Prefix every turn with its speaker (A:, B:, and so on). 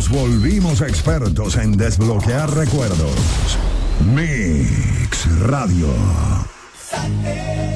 A: Nos volvimos expertos en desbloquear recuerdos. Mix Radio.